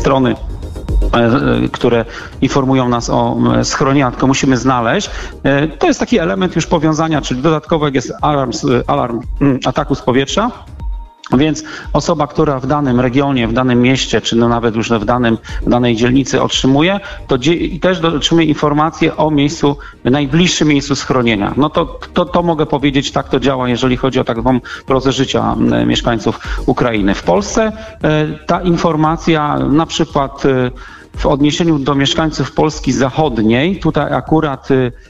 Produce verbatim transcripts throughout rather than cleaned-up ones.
strony, które informują nas o schronieniach, tylko musimy znaleźć. To jest taki element już powiązania, czyli dodatkowo jak jest alarm, alarm ataku z powietrza, więc osoba, która w danym regionie, w danym mieście, czy no nawet już w, danym, w danej dzielnicy otrzymuje, to dzie- też otrzymuje informacje o miejscu, najbliższym miejscu schronienia. No to, to, to mogę powiedzieć, tak to działa, jeżeli chodzi o taką prozę życia mieszkańców Ukrainy. W Polsce ta informacja na przykład w odniesieniu do mieszkańców Polski Zachodniej, tutaj akurat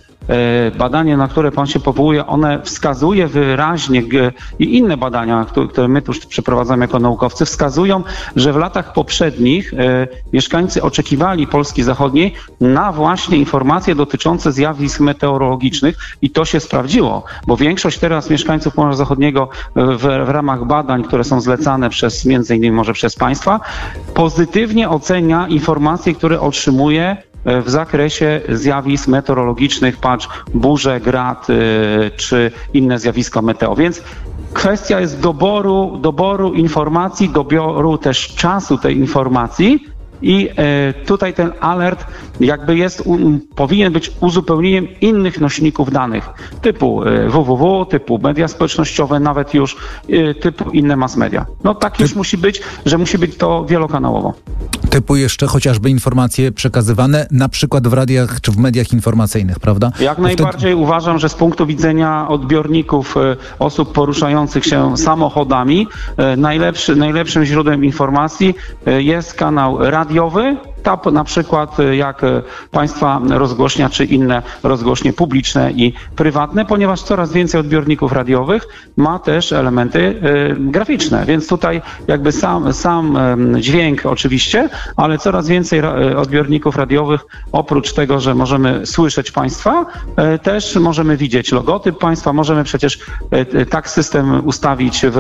badanie, na które pan się powołuje, one wskazuje wyraźnie i inne badania, które my tu przeprowadzamy jako naukowcy, wskazują, że w latach poprzednich mieszkańcy oczekiwali Polski Zachodniej na właśnie informacje dotyczące zjawisk meteorologicznych i to się sprawdziło, bo większość teraz mieszkańców Pomorza Zachodniego w, w ramach badań, które są zlecane przez, między innymi może przez państwa, pozytywnie ocenia informacje, które otrzymuje w zakresie zjawisk meteorologicznych, patrz, burze, grad y, czy inne zjawiska meteo. Więc kwestia jest doboru, doboru informacji, doboru też czasu tej informacji i y, tutaj ten alert jakby jest, um, powinien być uzupełnieniem innych nośników danych typu y, www, typu media społecznościowe, nawet już y, typu inne mass media. No tak już Ty... musi być, że musi być to wielokanałowo. Typu jeszcze chociażby informacje przekazywane na przykład w radiach czy w mediach informacyjnych, prawda? Jak najbardziej wtedy... uważam, że z punktu widzenia odbiorników, osób poruszających się samochodami, najlepszy, najlepszym źródłem informacji jest kanał radiowy, ta na przykład jak państwa rozgłośnia czy inne rozgłośnie publiczne i prywatne, ponieważ coraz więcej odbiorników radiowych ma też elementy y, graficzne, więc tutaj jakby sam, sam y, dźwięk oczywiście, ale coraz więcej ra, odbiorników radiowych, oprócz tego, że możemy słyszeć państwa, y, też możemy widzieć logotyp państwa, możemy przecież y, y, tak system ustawić w,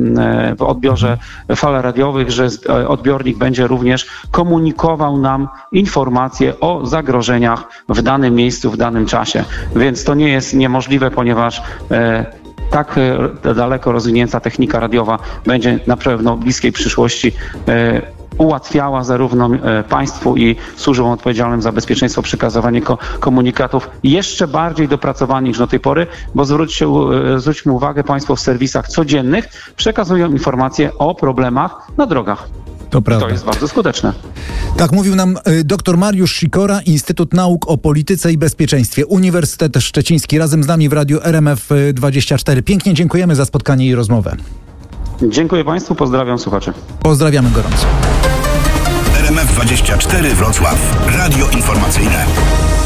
y, w odbiorze fal radiowych, że odbiornik będzie również komunikował nam informacje o zagrożeniach w danym miejscu, w danym czasie. Więc to nie jest niemożliwe, ponieważ e, tak e, daleko rozwinięta technika radiowa będzie na pewno w bliskiej przyszłości e, ułatwiała zarówno e, państwu i służbom odpowiedzialnym za bezpieczeństwo przekazywania ko- komunikatów jeszcze bardziej dopracowanych niż do tej pory, bo zwróćcie, e, zwróćmy uwagę, państwo w serwisach codziennych przekazują informacje o problemach na drogach. To prawda. To jest bardzo skuteczne. Tak mówił nam y, dr Mariusz Sikora, Instytut Nauk o Polityce i Bezpieczeństwie, Uniwersytet Szczeciński, razem z nami w Radiu R M F dwadzieścia cztery. Pięknie dziękujemy za spotkanie i rozmowę. Dziękuję państwu, pozdrawiam słuchaczy. Pozdrawiamy gorąco. R M F dwadzieścia cztery Wrocław. Radio informacyjne.